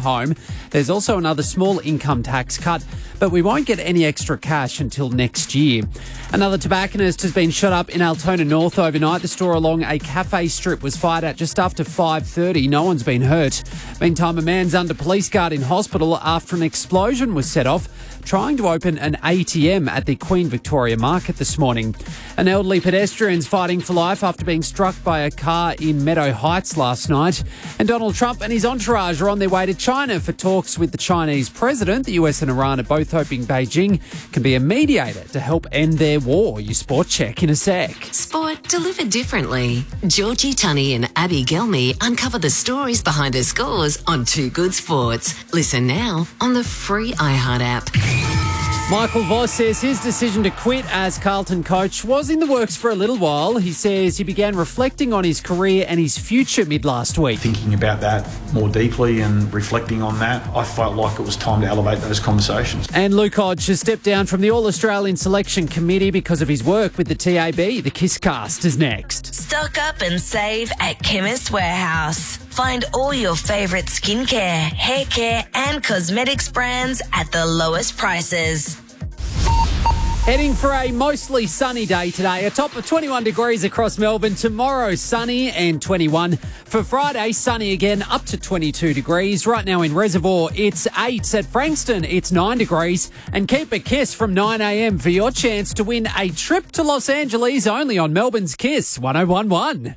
home. There's also another small income tax cut, but we won't get any extra cash until next year. Another tobacconist has been shot up in Altona North overnight. The store along a cafe strip was fired at just after 5:30. No one's been hurt. Meantime, a man's under police guard in hospital after an explosion was set off trying to open an ATM at the Queen Victoria Market this morning. An elderly pedestrian's fighting for life after being struck by a car in Meadow Heights last night. And Donald Trump and his entourage are on their way to China for talks with the Chinese president. The US and Iran are both hoping Beijing can be a mediator to help end their war. Your sport check in a sec. Sport delivered differently. Georgie Tunney and Abby Gelmy uncover the stories behind the scores on Too Good Sports. Listen now on the free iHeart app. Michael Voss says his decision to quit as Carlton coach was in the works for a little while. He says he began reflecting on his career and his future mid-last week. Thinking about that more deeply and reflecting on that, I felt like it was time to elevate those conversations. And Luke Hodge has stepped down from the All-Australian Selection Committee because of his work with the TAB. The Kisscast is next. Stock up and save at Chemist Warehouse. Find all your favourite skincare, hair care and cosmetics brands at the lowest prices. Heading for a mostly sunny day today. A top of 21 degrees across Melbourne. Tomorrow, sunny and 21. For Friday, sunny again, up to 22 degrees. Right now in Reservoir, it's 8. At Frankston, it's 9 degrees. And keep a kiss from 9 a.m. for your chance to win a trip to Los Angeles only on Melbourne's Kiss 101.1.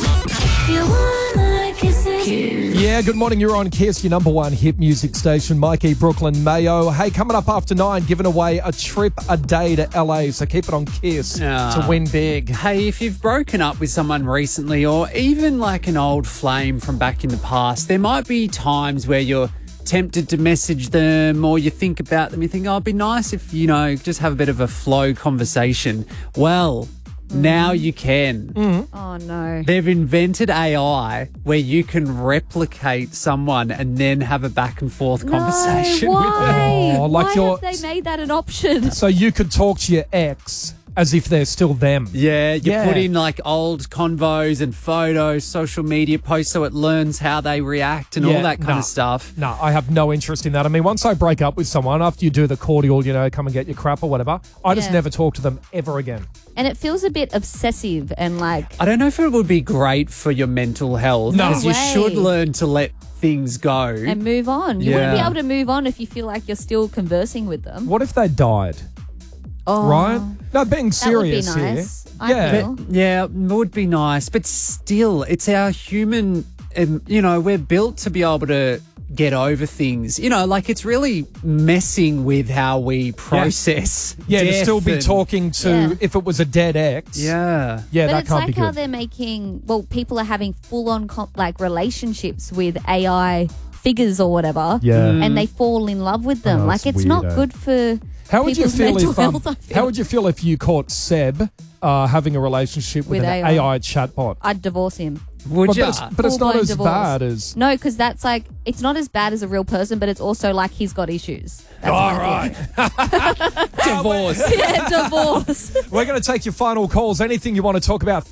Yeah, good morning. You're on Kiss, your number one hit music station. Mikey, Brooklyn, Mayo. Hey, coming up after 9, giving away a trip a day to LA. So keep it on Kiss to win big. Hey, if you've broken up with someone recently or even like an old flame from back in the past, there might be times where you're tempted to message them or you think about them. You think, oh, it'd be nice if, just have a bit of a flow conversation. Well, now you can. Oh, no. They've invented AI where you can replicate someone and then have a back and forth conversation with them. Why? Oh, like why have they made that an option? So you could talk to your ex as if they're still them. Yeah, you put in like old convos and photos, social media posts so it learns how they react and all that kind of stuff. No, I have no interest in that. I mean, once I break up with someone, after you do the cordial, come and get your crap or whatever, I just never talk to them ever again. And it feels a bit obsessive and like... I don't know if it would be great for your mental health. No. Because you should learn to let things go. And move on. You wouldn't be able to move on if you feel like you're still conversing with them. What if they died? Oh, right? No, being serious that would be nice. here. It would be nice. But still, it's our human... we're built to be able to get over things. It's really messing with how we process to death still be talking to if it was a dead ex. Yeah. Yeah, but that it's can't like be good. how they're making... Well, people are having full-on relationships with AI figures or whatever. Yeah. And they fall in love with them. That's it's not weird, good for... How would you feel mental if health, I feel. How would you feel if you caught Seb having a relationship with an AI chatbot? I'd divorce him. Would you? But it's not Full-blown as divorce. bad as... No, because that's like... It's not as bad as a real person, but it's also like he's got issues. That's All my right. Divorce. Yeah, divorce. We're going to take your final calls. Anything you want to talk about,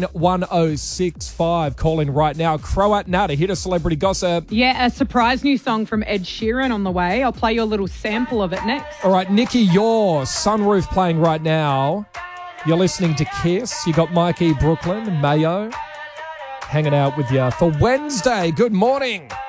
131065. Call in right now. Croat Nata, hit a celebrity gossip. Yeah, a surprise new song from Ed Sheeran on the way. I'll play you a little sample of it next. All right, Nikki, your Sunroof playing right now. You're listening to Kiss. You got Mikey, Brooklyn, Mayo hanging out with you for Wednesday. Good morning.